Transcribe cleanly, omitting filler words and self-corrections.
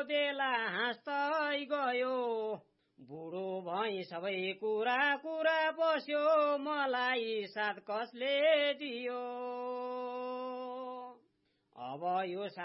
देला हाँस्दै गयो बुढो भई सबै कुरा कुरा बस्यो मलाई साथ कसले दियो अब यो